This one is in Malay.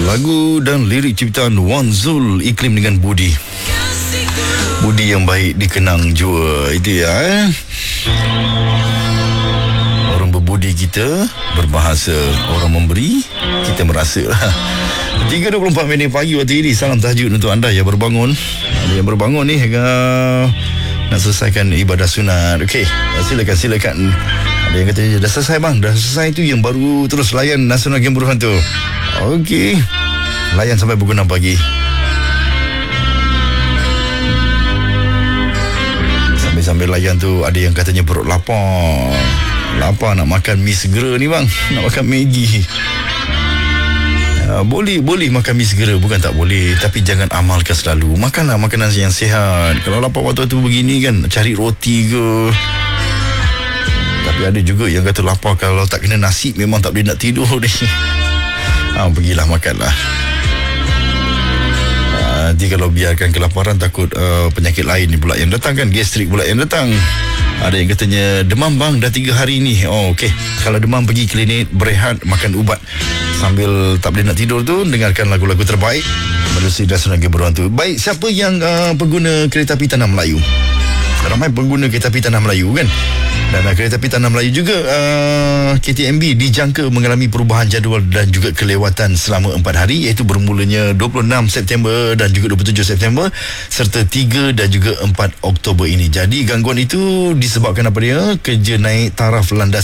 Lagu dan lirik ciptaan Wan Zul, iklim dengan budi. Budi yang baik dikenang jua. Itu ya. Orang berbudi kita berbahasa, orang memberi kita merasa lah. 3.24 minit pagi waktu ini. Salam tahajud untuk anda yang berbangun. Ada yang berbangun ni nak selesaikan ibadah sunat. Okey, silakan. Ada yang kata dah selesai bang. Dah selesai tu, yang baru terus layan Nasional Game Buruhan tu. Okey, layan sampai pukul 6 pagi. Sambil layan tu, ada yang katanya perut lapar. Lapar nak makan mi segera ni bang. Nak makan Maggi. Boleh makan mi segera, bukan tak boleh, tapi jangan amalkan selalu. Makanlah makanan yang sihat. Kalau lapar waktu tu begini kan, cari roti ke. Tapi ada juga yang kata lapar kalau tak kena nasi memang tak boleh nak tidur ni. Pergilah makanlah. Nanti kalau biarkan kelaparan, takut penyakit lain ni pula yang datang kan. Gastrik pula yang datang. Ada yang katanya demam bang dah 3 hari ni. Okey, kalau demam pergi klinik, berehat, makan ubat. Sambil tak boleh nak tidur tu, dengarkan lagu-lagu terbaik melalui Nasional Game Buruhan tu. Baik, siapa yang pengguna kereta api Tanah Melayu? Ramai pengguna kereta api Tanah Melayu kan. Dan kereta api Tanah Melayu juga KTMB dijangka mengalami perubahan jadual dan juga kelewatan selama 4 hari, iaitu bermulanya 26 September dan juga 27 September serta 3 dan juga 4 Oktober ini. Jadi gangguan itu disebabkan apa dia? Kerja naik taraf landas